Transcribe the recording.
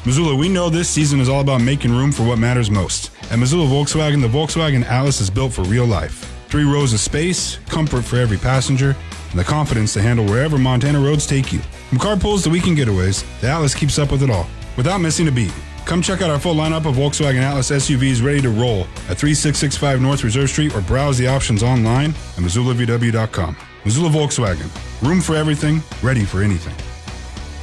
Missoula, we know this season is all about making room for what matters most. At Missoula Volkswagen, the Volkswagen Atlas is built for real life. 3 rows of space, comfort for every passenger, and the confidence to handle wherever Montana roads take you. From carpools to weekend getaways, the Atlas keeps up with it all, without missing a beat. Come check out our full lineup of Volkswagen Atlas SUVs ready to roll at 3665 North Reserve Street or browse the options online at MissoulaVW.com. Missoula Volkswagen, room for everything, ready for anything.